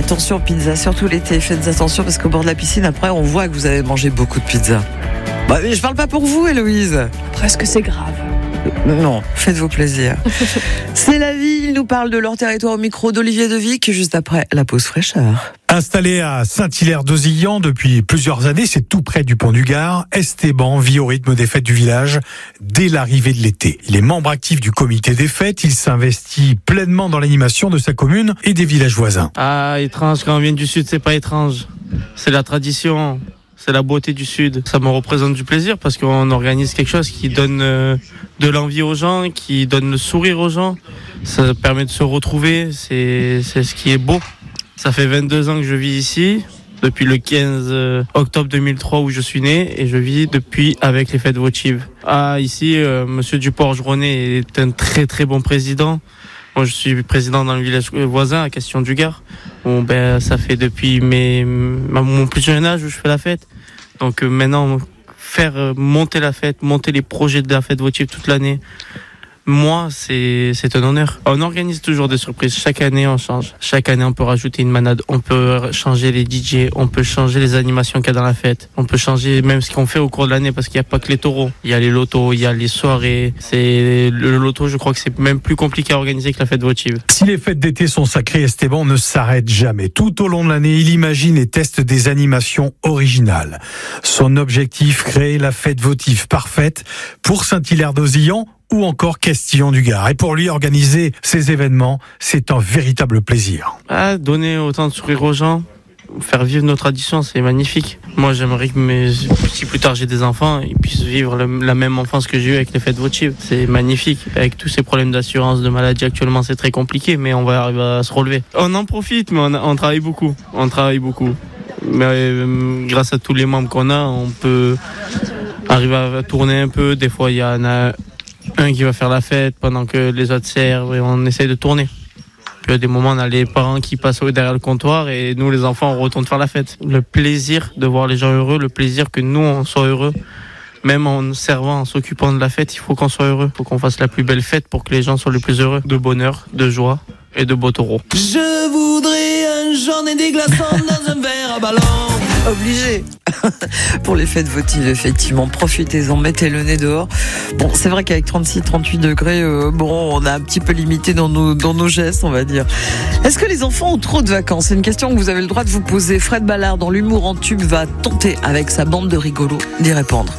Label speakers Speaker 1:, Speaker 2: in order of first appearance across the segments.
Speaker 1: Attention aux pizzas, surtout l'été, faites attention parce qu'au bord de la piscine, après, on voit que vous avez mangé beaucoup de pizza. Bah, mais je parle pas pour vous, Héloïse.
Speaker 2: Presque c'est grave.
Speaker 1: Non, faites-vous plaisir. C'est la vie, il nous parle de leur territoire au micro d'Olivier Devic, juste après la pause fraîcheur.
Speaker 3: Installé à Saint-Hilaire-d'Ozillan depuis plusieurs années, c'est tout près du pont du Gard. Esteban vit au rythme des fêtes du village dès l'arrivée de l'été. Il est membre actif du comité des fêtes, il s'investit pleinement dans l'animation de sa commune et des villages voisins.
Speaker 4: Ah, étrange, quand on vient du Sud, c'est pas étrange. C'est la tradition. C'est la beauté du Sud. Ça me représente du plaisir parce qu'on organise quelque chose qui donne de l'envie aux gens, qui donne le sourire aux gens. Ça permet de se retrouver. C'est ce qui est beau. Ça fait 22 ans que je vis ici, depuis le 15 octobre 2003 où je suis né, et je vis depuis avec les fêtes votives. Ah, ici, Monsieur Duport-Geronnet est un très très bon président. Moi, je suis président dans le village voisin, à Question-du-Gard. Bon, ça fait depuis mon plus jeune âge où je fais la fête. Donc maintenant, faire monter la fête, monter les projets de la fête votive toute l'année, moi, c'est un honneur. On organise toujours des surprises. Chaque année, on change. Chaque année, on peut rajouter une manade. On peut changer les DJ. On peut changer les animations qu'il y a dans la fête. On peut changer même ce qu'on fait au cours de l'année parce qu'il n'y a pas que les taureaux. Il y a les lotos, il y a les soirées. Le loto, je crois que c'est même plus compliqué à organiser que la fête votive.
Speaker 3: Si les fêtes d'été sont sacrées, Esteban ne s'arrête jamais. Tout au long de l'année, il imagine et teste des animations originales. Son objectif, créer la fête votive parfaite pour Saint-Hilaire-d'Ozillan ou encore Question-du-Gard. Et pour lui, organiser ces événements, c'est un véritable plaisir.
Speaker 4: Donner autant de sourire aux gens, faire vivre nos traditions, c'est magnifique. Moi, j'aimerais que si plus tard j'ai des enfants, ils puissent vivre la même enfance que j'ai eue avec les fêtes votives. C'est magnifique. Avec tous ces problèmes d'assurance, de maladie actuellement, c'est très compliqué, mais on va arriver à se relever. On en profite, mais on travaille beaucoup. Mais grâce à tous les membres qu'on a, on peut arriver à tourner un peu. Des fois, il y en a un qui va faire la fête pendant que les autres servent et on essaye de tourner. Puis à des moments, on a les parents qui passent derrière le comptoir et nous, les enfants, on retourne faire la fête. Le plaisir de voir les gens heureux, le plaisir que nous, on soit heureux. Même en servant, en s'occupant de la fête, il faut qu'on soit heureux. Il faut qu'on fasse la plus belle fête pour que les gens soient le plus heureux. De bonheur, de joie et de beaux taureaux.
Speaker 5: Je voudrais un journée des glaçons dans un verre à ballon.
Speaker 1: Obligé. Pour les fêtes votives, effectivement, profitez-en, mettez le nez dehors. Bon, c'est vrai qu'avec 36-38 degrés, on a un petit peu limité dans nos gestes, on va dire. Est-ce que les enfants ont trop de vacances ? C'est une question que vous avez le droit de vous poser. Fred Ballard, dans l'humour en tube, va tenter avec sa bande de rigolos d'y répondre.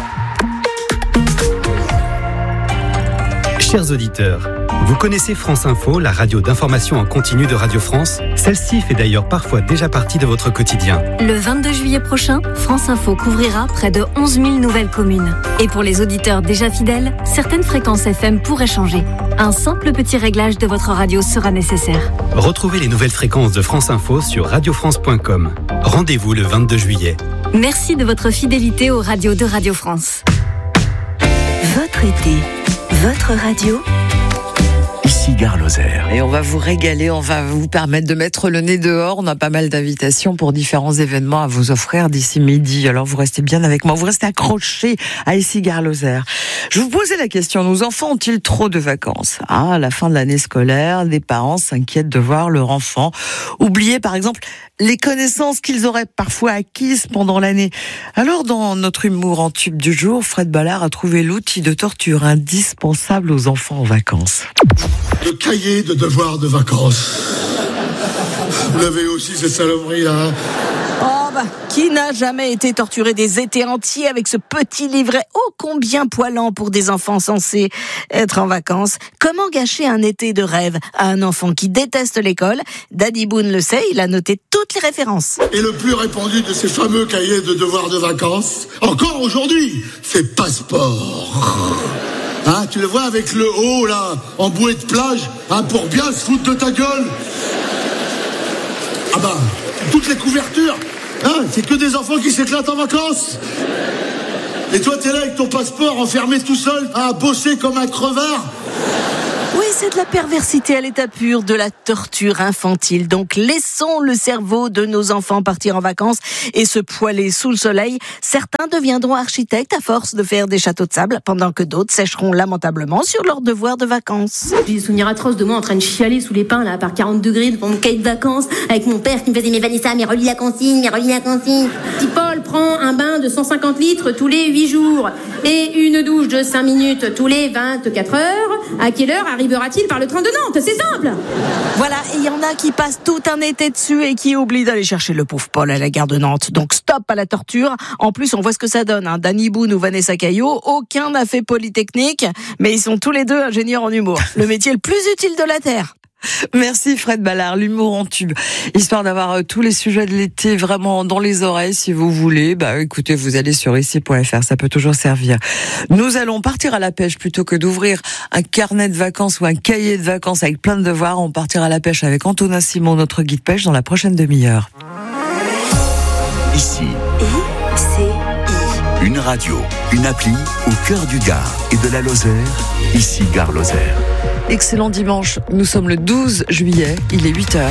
Speaker 6: Chers auditeurs, vous connaissez France Info, la radio d'information en continu de Radio France ? Celle-ci fait d'ailleurs parfois déjà partie de votre quotidien.
Speaker 7: Le 22 juillet prochain, France Info couvrira près de 11 000 nouvelles communes. Et pour les auditeurs déjà fidèles, certaines fréquences FM pourraient changer. Un simple petit réglage de votre radio sera nécessaire.
Speaker 6: Retrouvez les nouvelles fréquences de France Info sur radiofrance.com. Rendez-vous le 22 juillet.
Speaker 7: Merci de votre fidélité aux radios de Radio France.
Speaker 8: Votre été, votre radio.
Speaker 9: Ici Gare Lozère.
Speaker 1: Et on va vous régaler, on va vous permettre de mettre le nez dehors. On a pas mal d'invitations pour différents événements à vous offrir d'ici midi. Alors vous restez bien avec moi, vous restez accrochés à Ici Gare Lozère. Je vous posais la question, nos enfants ont-ils trop de vacances ? À la fin de l'année scolaire, des parents s'inquiètent de voir leur enfant oublier par exemple les connaissances qu'ils auraient parfois acquises pendant l'année. Alors dans notre humour en tube du jour, Fred Ballard a trouvé l'outil de torture indispensable aux enfants en vacances.
Speaker 10: Le cahier de devoirs de vacances. Vous l'avez aussi, cette saloperie-là, hein ?
Speaker 11: Qui n'a jamais été torturé des étés entiers avec ce petit livret ô combien poilant pour des enfants censés être en vacances ? Comment gâcher un été de rêve à un enfant qui déteste l'école ? Daddy Boone le sait, il a noté toutes les références.
Speaker 10: Et le plus répandu de ces fameux cahiers de devoirs de vacances, encore aujourd'hui, c'est Passeport. Hein, tu le vois avec le haut là, en bouée de plage, hein, pour bien se foutre de ta gueule. Ah bah, toutes les couvertures, hein, c'est que des enfants qui s'éclatent en vacances. Et toi t'es là avec ton passeport enfermé tout seul, à bosser comme un crevard.
Speaker 11: Oui, c'est de la perversité à l'état pur, de la torture infantile. Donc laissons le cerveau de nos enfants partir en vacances et se poiler sous le soleil. Certains deviendront architectes à force de faire des châteaux de sable, pendant que d'autres sécheront lamentablement sur leur devoir de vacances.
Speaker 2: J'ai des souvenirs atroces de moi en train de chialer sous les pins là, par 40 degrés devant mon cahier de vacances, avec mon père qui me faisait mais Vanessa, mais relis la consigne. Petit Paul prend un bain de 150 litres tous les 8 jours et une douche de 5 minutes tous les 24 heures. À quelle heure arrivera-t-il par le train de Nantes ? C'est simple.
Speaker 11: Voilà, et il y en a qui passent tout un été dessus et qui oublient d'aller chercher le pauvre Paul à la gare de Nantes. Donc stop à la torture. En plus, on voit ce que ça donne. Danny Boone ou Vanessa Caillot, aucun n'a fait Polytechnique, mais ils sont tous les deux ingénieurs en humour. Le métier le plus utile de la Terre.
Speaker 1: Merci Fred Ballard, l'humour en tube. Histoire d'avoir tous les sujets de l'été vraiment dans les oreilles, si vous voulez, écoutez, vous allez sur ici.fr, ça peut toujours servir. Nous allons partir à la pêche plutôt que d'ouvrir un carnet de vacances ou un cahier de vacances avec plein de devoirs. On partira à la pêche avec Antonin Simon, notre guide pêche, dans la prochaine demi-heure.
Speaker 9: Ici. Une radio, une appli au cœur du Gard et de la Lozère. Ici Gare Lozère.
Speaker 1: Excellent dimanche, nous sommes le 12 juillet, il est 8h.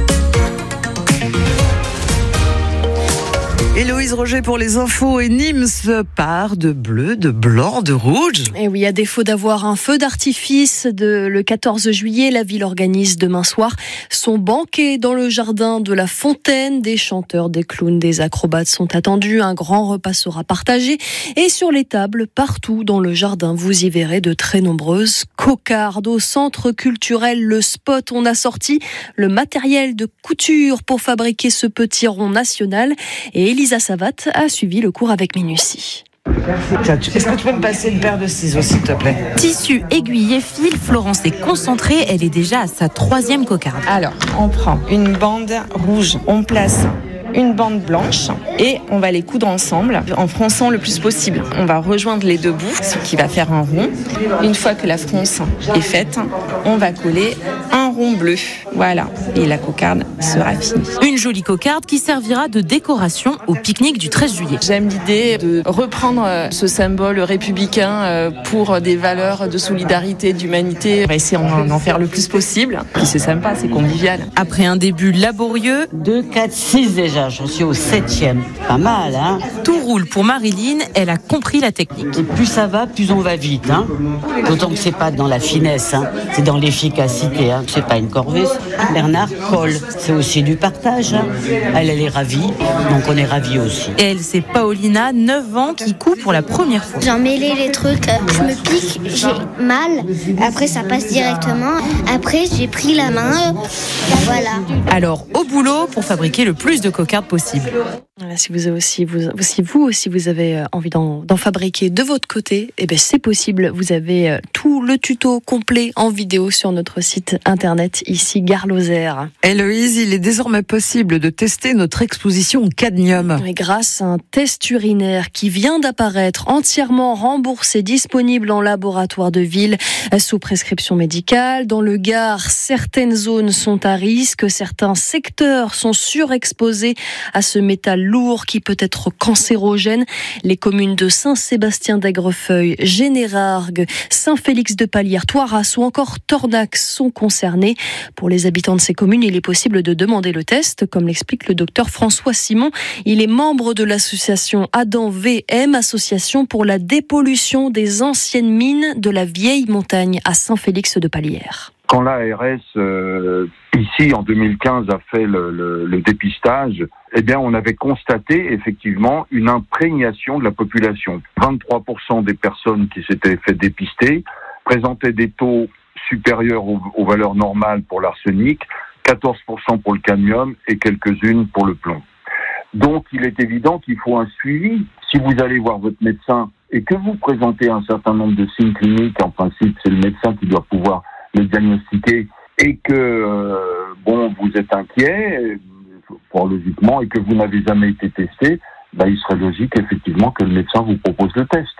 Speaker 1: Héloïse Roger pour les infos et Nîmes se part de bleu, de blanc, de rouge.
Speaker 12: Et oui, à défaut d'avoir un feu d'artifice le 14 juillet, la ville organise demain soir son banquet dans le jardin de la Fontaine. Des chanteurs, des clowns, des acrobates sont attendus. Un grand repas sera partagé. Et sur les tables, partout dans le jardin, vous y verrez de très nombreuses cocardes. Au centre culturel Le Spot, on a sorti le matériel de couture pour fabriquer ce petit rond national. Et Elisa Savat a suivi le cours avec minutie.
Speaker 13: Est-ce que tu peux me passer une paire de ciseaux, s'il te plaît ?
Speaker 14: Tissu, aiguille, fil, Florence est concentrée, elle est déjà à sa 3e cocarde.
Speaker 15: Alors, on prend une bande rouge, on place une bande blanche et on va les coudre ensemble en fronçant le plus possible. On va rejoindre les deux bouts, ce qui va faire un rond. Une fois que la fronce est faite, on va coller un rond bleu. Voilà, et la cocarde sera finie.
Speaker 14: Une jolie cocarde qui servira de décoration au pique-nique du 13 juillet.
Speaker 15: J'aime l'idée de reprendre ce symbole républicain pour des valeurs de solidarité, d'humanité. On va essayer d'en faire le plus possible. Puis c'est sympa, c'est convivial.
Speaker 14: Après un début laborieux,
Speaker 13: 2, 4, 6 déjà. J'en suis au 7e. Pas mal, hein ?
Speaker 14: Tout roule pour Marilyn, elle a compris la technique.
Speaker 13: Et plus ça va, plus on va vite, hein ? D'autant que c'est pas dans la finesse, hein ? C'est dans l'efficacité, hein ? C'est pas une corvée. Bernard colle. C'est aussi du partage, hein ? Elle est ravie, donc on est ravis aussi.
Speaker 14: Et elle, c'est Paolina, 9 ans, qui coud pour la première fois.
Speaker 16: J'ai emmêlé les trucs, je me pique, j'ai mal. Après, ça passe directement. Après, j'ai pris la main. Voilà.
Speaker 14: Alors, au boulot pour fabriquer le plus de cocardes possible.
Speaker 12: Voilà, si vous avez envie d'en fabriquer de votre côté, c'est possible. Vous avez tout le tuto complet en vidéo sur notre site internet ici Gare Lozère.
Speaker 1: Héloïse, il est désormais possible de tester notre exposition au cadmium.
Speaker 12: Et grâce à un test urinaire qui vient d'apparaître, entièrement remboursé, disponible en laboratoire de ville sous prescription médicale. Dans le Gard, certaines zones sont à risque, certains secteurs sont surexposés à ce métal lourd qui peut être cancérogène. Les communes de Saint-Sébastien d'Aigrefeuille, Générargues, Saint-Félix-de-Palière, Thoiras ou encore Tornac sont concernés. Pour les habitants de ces communes, il est possible de demander le test, comme l'explique le docteur François Simon. Il est membre de l'association Adam VM, association pour la dépollution des anciennes mines de la vieille montagne à Saint-Félix-de-Palière.
Speaker 17: Quand l'ARS, ici, en 2015, a fait le dépistage, on avait constaté, effectivement, une imprégnation de la population. 23% des personnes qui s'étaient fait dépister présentaient des taux supérieurs aux valeurs normales pour l'arsenic, 14% pour le cadmium et quelques-unes pour le plomb. Donc, il est évident qu'il faut un suivi. Si vous allez voir votre médecin et que vous présentez un certain nombre de signes cliniques, en principe, c'est le médecin qui doit pouvoir le diagnostiquer, et que vous êtes inquiet, fort logiquement, et que vous n'avez jamais été testé, il serait logique effectivement que le médecin vous propose le test.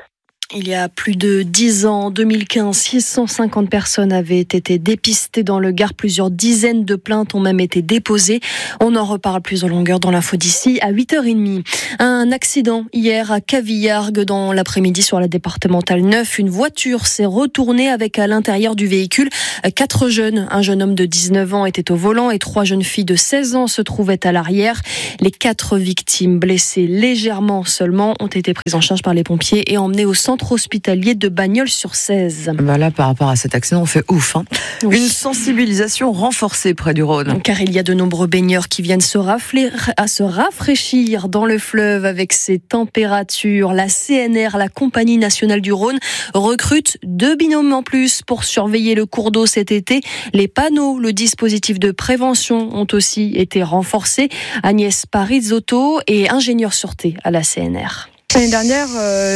Speaker 12: Il y a plus de 10 ans, en 2015, 650 personnes avaient été dépistées dans le Gard. Plusieurs dizaines de plaintes ont même été déposées. On en reparle plus en longueur dans l'info d'ici à 8h30. Un accident hier à Cavillargues dans l'après-midi sur la départementale 9. Une voiture s'est retournée avec à l'intérieur du véhicule 4 jeunes. Un jeune homme de 19 ans était au volant et 3 jeunes filles de 16 ans se trouvaient à l'arrière. Les 4 victimes blessées légèrement seulement ont été prises en charge par les pompiers et emmenées au centre hospitalier de Bagnols-sur-Cèze.
Speaker 1: Là, par rapport à cet accident, on fait ouf. Oui. Une sensibilisation renforcée près du Rhône.
Speaker 12: Car il y a de nombreux baigneurs qui viennent se rafraîchir dans le fleuve avec ces températures. La CNR, la Compagnie nationale du Rhône, recrute 2 binômes en plus pour surveiller le cours d'eau cet été. Les panneaux, le dispositif de prévention ont aussi été renforcés. Agnès Parizotto est ingénieure sûreté à la CNR.
Speaker 18: L'année dernière,